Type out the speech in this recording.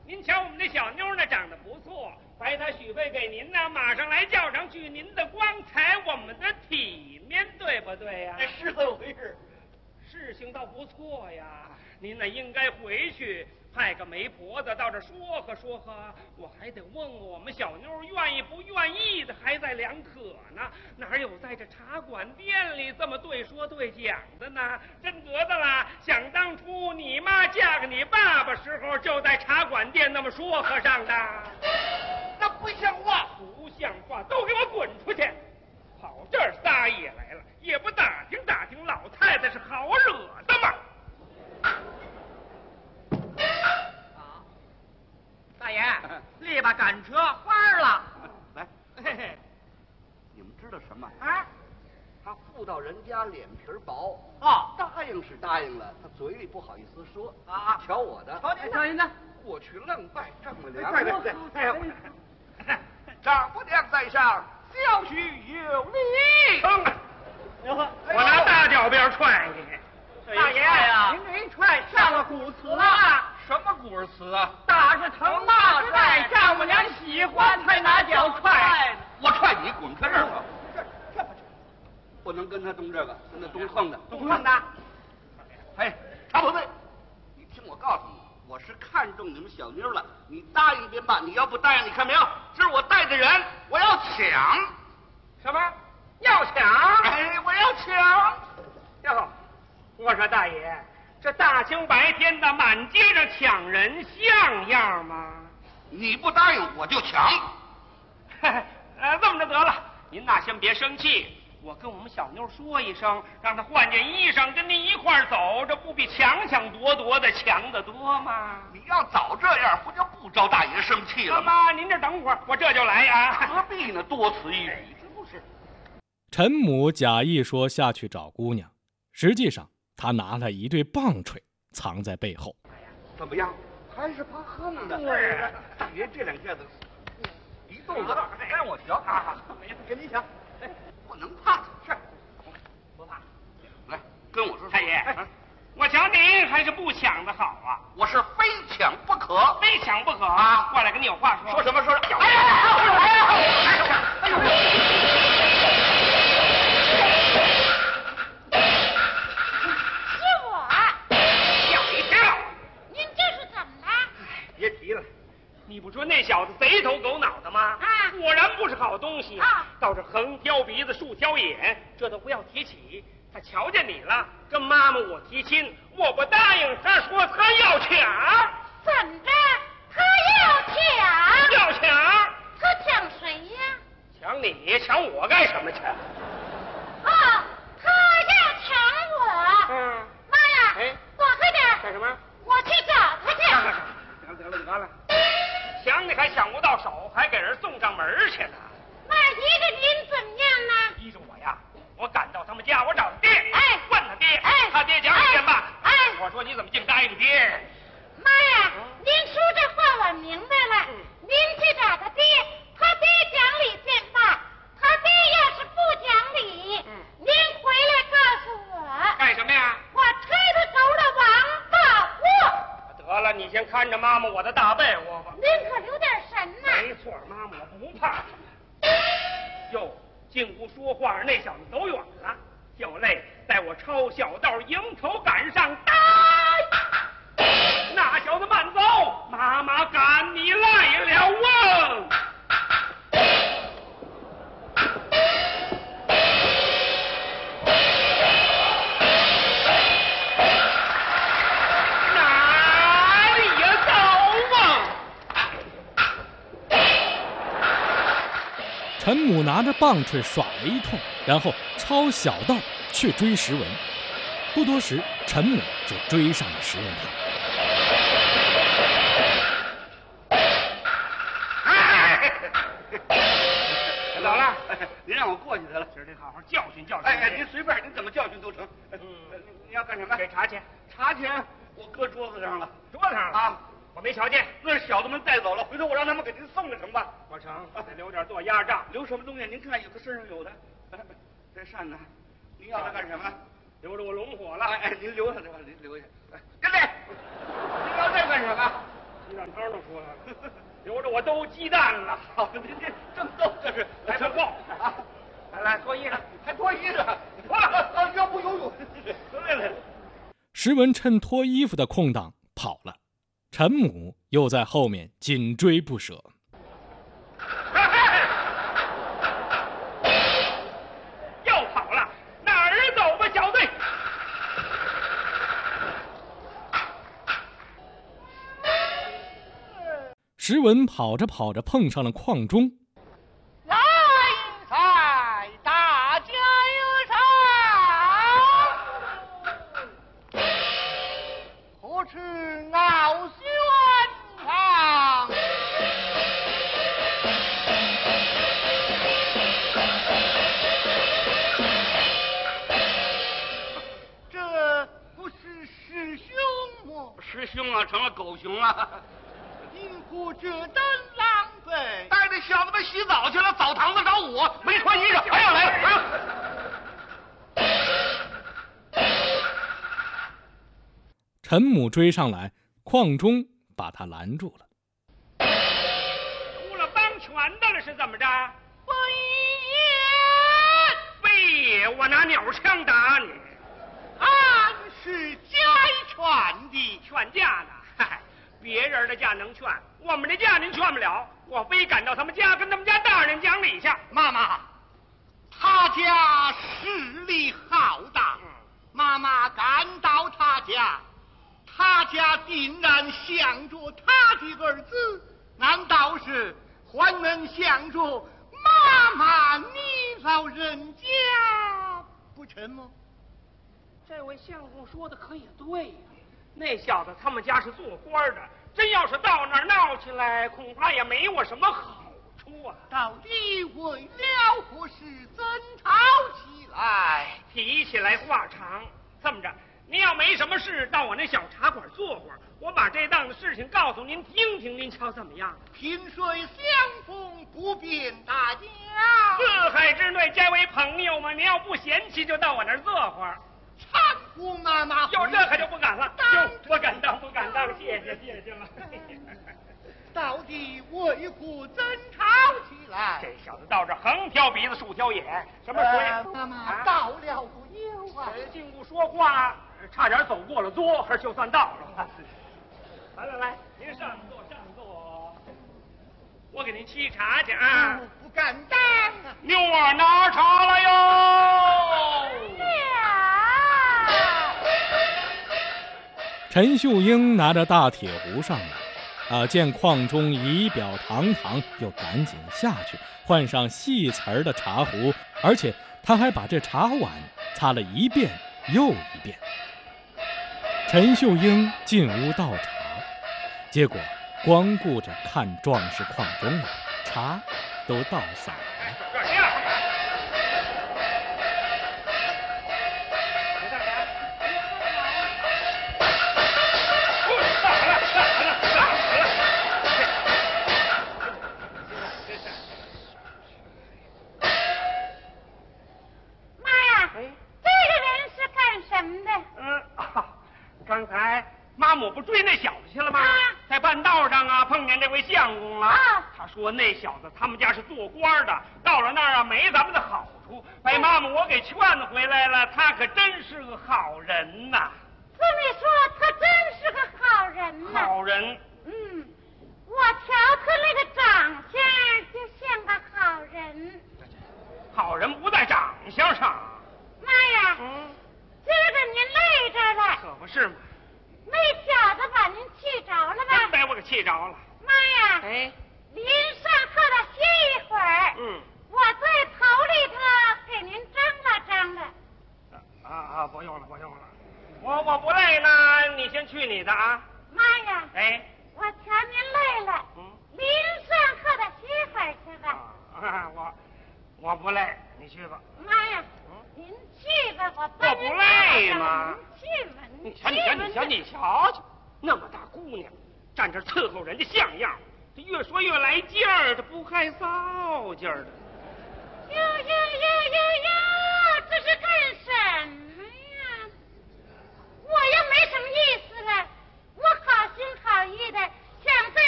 您瞧我们这小妞呢，长得不错，白她许配给您呢，马上来叫上去，您的光彩，我们的体面，对不对呀？ 是这么回事。 事情倒不错呀，您呢应该回去派个媒婆子到这说和说和，我还得问问我们小妞愿意不愿意的，还在两可呢。哪有在这茶馆店里这么对说对讲的呢？真得的啦！想当初你妈嫁给你爸爸时候，就在茶馆店那么说和上的。 那不像话， 不像话，都给我滚出去！跑这儿撒野来了，也不打听打听老太太是好惹的吗？ 大爷，力把赶车翻了。 来， 嘿嘿， 你们知道什么？ 啊， 他妇道人家脸皮薄哦， 答应是答应了，他嘴里不好意思说啊。 瞧我的， 瞧您的， 过去愣拜丈母娘。 对， 丈母娘在上，小婿有礼。 我拿大脚鞭踹你！ 大爷，您这一踹上了古词了。 什么古词啊？ 打是疼，骂是爱，丈母娘喜欢才拿脚踹。 我踹你，滚开这儿吧！这不能跟他动这个，跟他动横的。 动横的。 哎，常宝贝，你听我告诉你，我是看中你们小妞了，你答应便罢，你要不答应，你看没有？这是我带的人，我要抢。 什么？要抢？ 哎，我要抢。 哟，我说大爷，这大清白天的满街上抢人像样吗？ 你不答应我就抢。 这么着得了，您呐先别生气，我跟我们小妞说一声，让她换件衣裳跟您一块儿走，这不比抢抢夺夺的强得多吗？ 你要早这样，不就不招大爷生气了吗？ 妈，您这等会儿，我这就来啊。 何必呢？多此一举，是不是？ 陈母假意说下去找姑娘，实际上他拿了一对棒槌藏在背后。 怎么样？还是怕横的。 对， 爷这两下子一肚子，让我瞧。 没事，跟你抢。 不能怕。 是，不怕。 来，跟我说。 太爷，我瞧您还是不抢的好啊。 我是非抢不可， 非抢不可啊！过来跟你有话说。 说什么说？ 哎呦！ 别提了，你不说那小子贼头狗脑的吗？ 啊， 果然不是好东西啊！ 倒是横挑鼻子竖挑眼，这都不要提起。他瞧见你了，跟妈妈我提亲，我不答应，他说他要抢。 怎着？他要抢？ 要抢？ 他抢谁呀？ 抢你？抢我干什么去？ 哦，他要抢我。妈呀！ 哎， 躲开点！ 干什么？ 我去找他去。 得了，抢你还抢不到手，还给人送上门去呢。 那依着您怎么样呢？ 依着我呀，我赶到他们家，我找他爹， 哎， 问他爹， 哎， 他爹讲理bien吧， 哎， 我说你怎么净答应爹？ 妈呀，您说这话我明白了，您去找他爹，他爹讲理bien吧，他爹要是不讲理，您回来告诉我。 干什么呀？ 我推他头的王八货。 得了，你先看着妈妈我的大被窝吧。 您可留点神呐！ 没错，妈妈我不怕。哟，进屋说话，那小子走远了。就累在我抄小道迎头赶上，呆！那小子慢走，妈妈赶你来了啊！ 陈母拿着棒槌耍了一通，然后抄小道去追石文。不多时，陈母就追上了石文堂。 走了， 您让我过去得了， 今儿得好好教训教训。 哎，您随便，您怎么教训都成。你要干什么？ 给茶钱。 茶钱我搁桌子上了。 桌子上了啊？我没瞧见。 那是小子们带走了，回头我让他们给您送了成吧？ 不成，得留点做压账。 留什么东西？您看，有的身上有的。这扇子，您要它干什么？ 留着我龙火了。 哎，您留下这吧，您留下。跟来，您要这干什么？ 鸡蛋汤都出来了，留着我都鸡蛋了。 好，您这正逗这是， 来份报啊！ 来脱衣裳， 还脱衣裳，脱了，要不游泳。 来。 石文趁脱衣服的空档跑了，陈母又在后面紧追不舍。 又跑了，哪儿走吧，小队？ 石文跑着跑着碰上了邝忠。 来赛，大家有赏，何处傲轩堂？这不是师兄吗？ 师兄啊，成了狗熊了。 因何这等狼狈？ 带着小子们洗澡去了，澡堂子找我，没穿衣裳，还要来了，还要。 陈母追上来，邝忠把他拦住了。 出了帮拳的了是怎么着？ 不非也，我拿鸟枪打你， 俺是家劝的， 劝架呢？嗨，别人的架能劝，我们的架您劝不了。我非赶到他们家，跟他们家大人讲理去。 妈妈，他家势力浩大，妈妈赶到他家，他家定然想着他的儿子，难道是还能想着妈妈你老人家不成吗？ 这位相公说的可也对呀、那小子他们家是做官的，真要是到那儿闹起来，恐怕也没我什么好处啊。 到底为了何事争吵起来？ 提起来话长，这么着，您要没什么事，到我那小茶馆坐会儿，我把这档子事情告诉您听听，您瞧怎么样？ 萍水相逢不便大家， 四海之内皆为朋友嘛，您要不嫌弃，就到我那儿坐会儿。 搀扶妈妈。 有这可就不敢了，哟，不敢当，不敢当，谢谢了。 到底为何争吵起来？ 这小子到这横挑鼻子竖挑眼，什么水？ 妈妈到了不有啊？ 进屋说话，差点走过了桌，就算到了。来，您上座，上座。我给您沏茶去啊。 不敢当。 妞儿拿茶来哟。 陈秀英拿着大铁壶上来，见邝忠仪表堂堂，又赶紧下去换上细瓷儿的茶壶，而且他还把这茶碗擦了一遍又一遍。陈秀英进屋倒茶，结果光顾着看壮士邝忠了，茶都倒洒了。 这样。刚才妈母不追那小子去了吗？在半道上啊，碰见这位相公了。他说那小子他们家是做官的，到了那儿啊没咱们的好处，被妈母我给劝回来了。他可真是个好人呐。 这么说，他真是个好人呐。 好人。 我瞧他那个长相就像个好人。 好人不在长相上。 妈呀！今儿个您累着了。 可不是嘛。 那小子把您气着了吧？ 真把我给气着了。 妈呀！您上炕上歇一会儿。我在头里头给您张了。 不用了。我不累呢，你先去你的啊。 妈呀！我瞧您累了。您上炕上歇会儿去吧。 我不累，你去吧。 妈呀！您去吧，我不累吗？ 您去吧， 你瞧瞧，那么大姑娘，站这伺候人家像样，这越说越来劲儿，这不害臊劲儿的。 秀英，